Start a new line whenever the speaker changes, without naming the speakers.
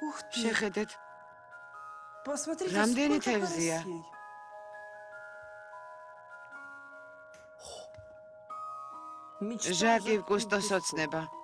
Ух ты!
შეხედეთ,
Посмотрите,
რამდენი
сколько
თევზია.
карасей. Мечта
ჟაკი
жертвы
კუსტოს
песков.
ოცნება.